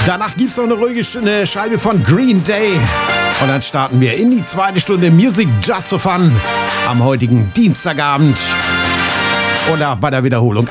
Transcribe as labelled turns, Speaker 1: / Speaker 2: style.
Speaker 1: Danach gibt es noch eine Scheibe von Green Day. Und dann starten wir in die zweite Stunde Music Just for Fun am heutigen Dienstagabend. Oder bei der Wiederholung